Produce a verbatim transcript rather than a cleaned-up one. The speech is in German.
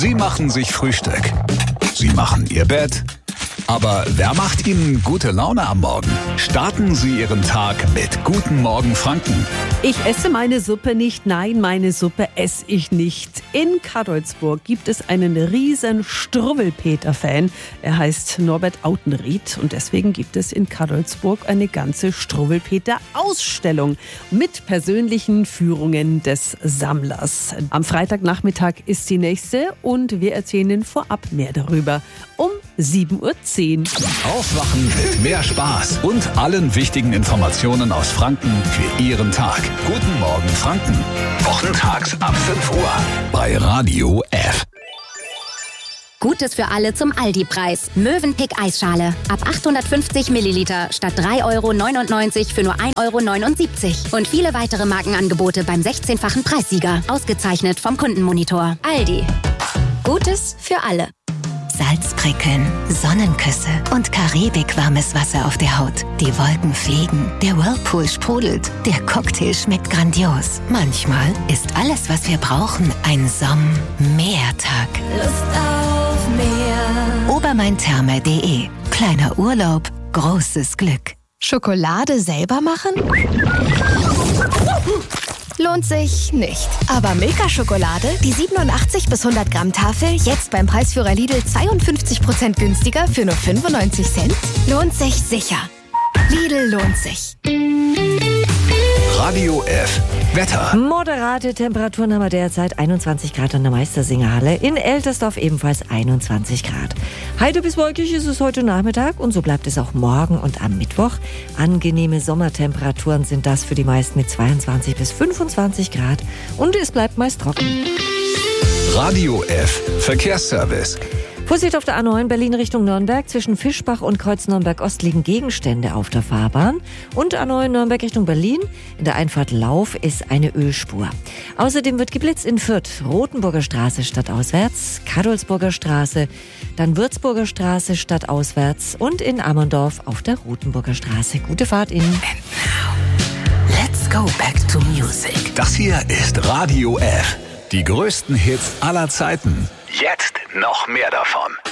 Sie machen sich Frühstück. Sie machen Ihr Bett. Aber wer macht Ihnen gute Laune am Morgen? Starten Sie Ihren Tag mit Guten Morgen Franken. Ich esse meine Suppe nicht, nein, meine Suppe esse ich nicht. In Cadolzburg gibt es einen riesen Struwwelpeter-Fan. Er heißt Norbert Autenried und deswegen gibt es in Cadolzburg eine ganze Struwwelpeter-Ausstellung mit persönlichen Führungen des Sammlers. Am Freitagnachmittag ist die nächste und wir erzählen Ihnen vorab mehr darüber um sieben Uhr zehn. Aufwachen mit mehr Spaß und allen wichtigen Informationen aus Franken für Ihren Tag. Guten Morgen Franken. Wochentags ab fünf Uhr bei Radio F. Gutes für alle zum Aldi-Preis. Mövenpick Eisschale. Ab achthundertfünfzig Milliliter statt drei Euro neunundneunzig für nur ein Euro neunundsiebzig. Und viele weitere Markenangebote beim sechzehnfachen Preissieger. Ausgezeichnet vom Kundenmonitor. Aldi. Gutes für alle. Salzprickeln, Sonnenküsse und karibik-warmes Wasser auf der Haut. Die Wolken fliegen, der Whirlpool sprudelt, der Cocktail schmeckt grandios. Manchmal ist alles, was wir brauchen, ein Somm-Meertag. Lust auf Meer. Obermaintherme punkt de. Kleiner Urlaub, großes Glück. Schokolade selber machen? Lohnt sich nicht. Aber Milka-Schokolade, die siebenundachtzig bis hundert Gramm Tafel, jetzt beim Preisführer Lidl zweiundfünfzig Prozent günstiger für nur fünfundneunzig Cent? Lohnt sich sicher. Lidl lohnt sich. Radio F. Wetter. Moderate Temperaturen haben wir derzeit einundzwanzig Grad an der Meistersingerhalle. In Eltersdorf ebenfalls einundzwanzig Grad. Heiter bis wolkig ist es heute Nachmittag und so bleibt es auch morgen und am Mittwoch. Angenehme Sommertemperaturen sind das für die meisten mit zweiundzwanzig bis fünfundzwanzig Grad und es bleibt meist trocken. Radio F. Verkehrsservice. Vorsicht auf der A neun Berlin Richtung Nürnberg. Zwischen Fischbach und Kreuz Nürnberg-Ost liegen Gegenstände auf der Fahrbahn. Und A neun Nürnberg Richtung Berlin. In der Einfahrt Lauf ist eine Ölspur. Außerdem wird geblitzt in Fürth. Rotenburger Straße stadtauswärts, Cadolzburger Straße, dann Würzburger Straße stadtauswärts und in Ammerndorf auf der Rotenburger Straße. Gute Fahrt Ihnen. And now, let's go back to music. Das hier ist Radio F. Die größten Hits aller Zeiten. Jetzt noch mehr davon.